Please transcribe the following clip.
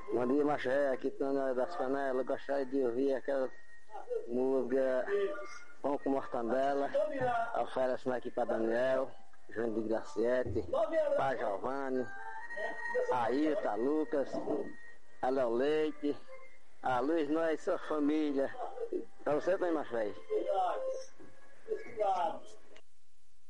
Bom dia, macho ré, aqui Tânia das Panelas. Gostaria de ouvir aquela música Pão com Mortandela. Oferecendo aqui para Daniel, João de Graciete, para Giovanni, a Ilta, a Lucas, a Léo Leite, a Luiz, nós, sua família. Para você também, macho ré.